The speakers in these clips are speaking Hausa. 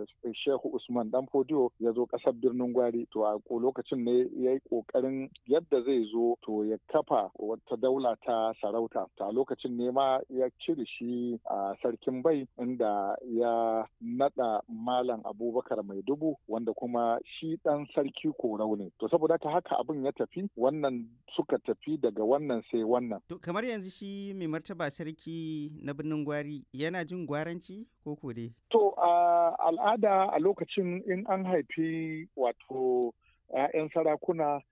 Shehu Usman Dan Fodiyo ya zo ƙasar Birnin Gwari, to a lokacin ne ya yi ƙoƙarin yadda zai zo to ya kafa wata daula ta sarauta. A lokacin ne ma ya cire shi a sarkin Bai, inda ya naɗa Malam Abubakar Maidubu, wanda kuma shi ɗan sarki Korau ne. To saboda haka abin ya tafi, wannan suka tafi daga wannan sai wannan. To kamar yanzu shi mai martaba sarki na Birnin Gwari yana jin gwaranci ko dai? To a al'ada a lokacin in an haifi wato 'ya'yan sarakuna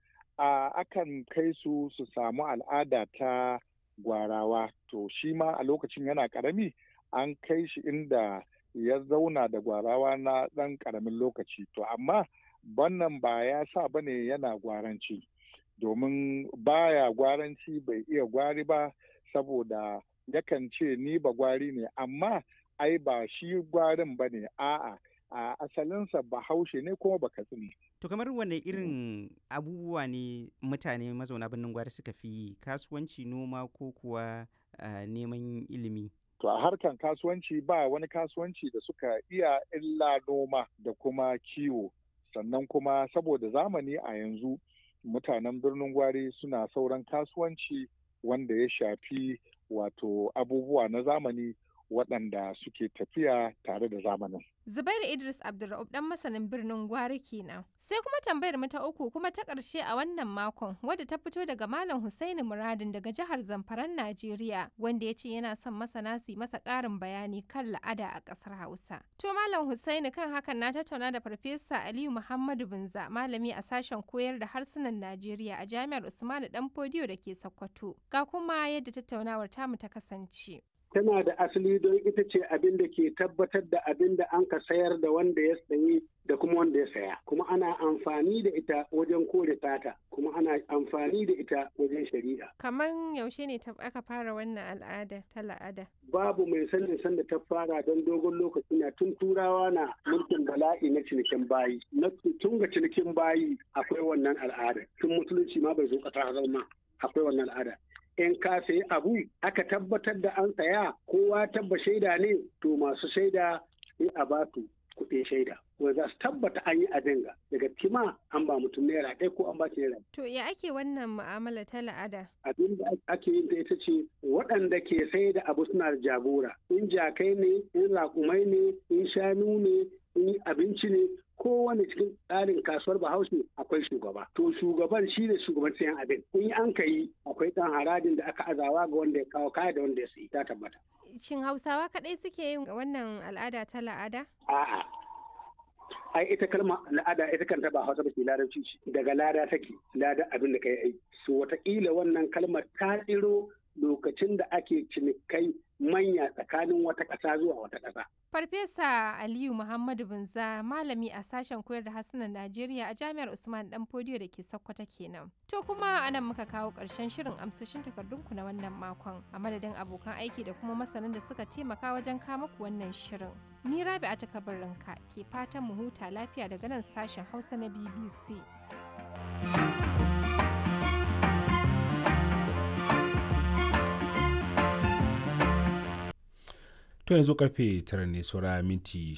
akan kai su samu al'ada ta gwarawa. To shi ma a lokacin yana ƙarami an kai shi inda ya zauna da gwarawa na ɗan ƙaramin lokaci. To amma wannan ba ya sa bane yana gwaranci, domin baya gwaranci, bai iya gwari ba, saboda yakan ce ni ba gwari ne, amma ai ba shi gwarin ba ne, a'a a asalinsa Bahaushe ne kuma Bakatsine. To kamar wane irin abubuwa ne mutane mazauna Birnin Gwari suka fi yi, kasuwanci, noma ko kuwa neman ilimi? To a harkan kasuwanci ba wani kasuwanci da suka iya illa noma da kuma kiwo. Sannan kuma saboda zamani a yanzu mutanen Birnin Gwari suna sauran kasuwanci wanda ya shafi wato abubuwa na zamani waɗanda suke tafiya tare da zamanin. Zubairu Idris Abdulra'uf ɗan masanin Birnin Gwari kenan. Sai kuma tambayar mu ta uku kuma ta ƙarshe a wannan makon, wadda ta fito daga Malam Hussaini Muradin daga jihar Zamfaran Najeriya, wanda ya ce yana son masana su masa ƙarin bayani kan la'ada a ƙasar Hausa. To Malam Hussaini, kan hakan na tattauna da Farfesa Aliyu Muhammadu Binza, malami a sashen koyar da harsunan Najeriya a Jami'ar Usmanu Dan Fodiyo da ke Sokoto. Ga kuma yadda tattaunawar tamu ta kasance. Tana da asali don ita ce abin da ke tabbatar da abin da an ka sayar da wanda ya sayi da kuma wanda ya saya. Kuma ana amfani da ita wajen kore tata, kuma ana amfani da ita wajen shari'a. Kaman yaushe ne aka fara wannan al'ada ta la'ada? Babu mai sanin sanda ta fara don dogon lokaci na tun turawa na mulkin bala'i na cinikin bayi. Tun ga cinikin bayi akwai wannan al'ada. Tun musulunci ma bai zo ƙasa zama akwai wannan al'ada. In ka sayi abu aka tabbatar da an saya, kowa tabba shaida ne, to masu shaida sai a ba su kuɗin shaida. Wanda za su tabbata an yi abin ga daga kima an ba mutum naira ɗaya ko an ba shi naira. To ya ake wannan mu'amala ta la'ada? Abin da ake yin ta ita ce waɗanda ke sai da abu suna da jagora. In jakai ne, in raƙumai ne, in shanu ne, in abinci ne, kowane cikin tsarin kasuwar Bahaushe akwai shugaba. To shugaban shi ne shugaban sayan abin. In an ka yi akwai ɗan harajin da aka azawa ga wanda ya kawo kaya da wanda ya sayi, ta tabbata. Shin Hausawa kaɗai suke yin wannan al'ada ta la'ada? A'a. Ai ita kalma la'ada ita kanta ba Hausa ba ce, Larabci ce. Daga lada take, lada abin da ka yi. So wataƙila wannan kalmar ta tsiro lokacin da ake cinikai manya tsakanin wata ƙasa zuwa wata ƙasa. Farfesa Aliyu Muhammadu Binza, malami a sashen koyar da harsunan Najeriya a Jami'ar Usman Dan Fodiyo da ke Sokoto kenan. To kuma anan muka kawo ƙarshen shirin amsoshin takardunku na wannan makon, a madadin abokan aiki da kuma masanan da suka taimaka wajen kama ku wannan shirin. Ni Rabi'a Kabarinka ke fatan mu huta lafiya daga nan sashen Hausa na BBC. To yanzu karfe 9 ne saura minti